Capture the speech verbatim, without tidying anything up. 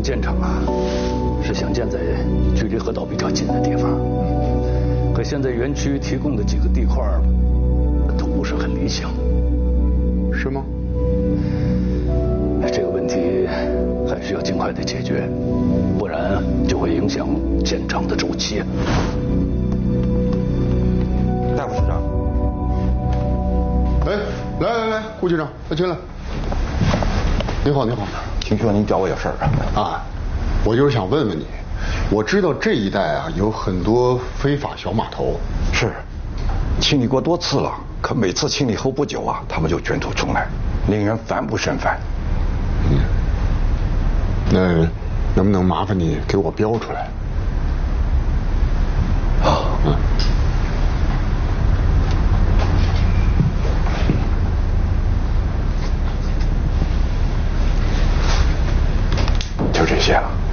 建厂啊，是想建在距离河道比较近的地方，可现在园区提供的几个地块都不是很理想， 是吗？ 这个问题还是要尽快的解决，不然就会影响建厂的周期。 戴副市长， 哎，来来来，顾局长，快进来。你好，你好。 听说您找我有事儿啊？ 啊，我就是想问问你，我知道这一带啊有很多非法小码头。 是，清理过多次了，可每次清理后不久啊，他们就卷土重来，令人烦不胜烦。 嗯，那能不能麻烦你给我标出来？ 好，嗯。就这些了。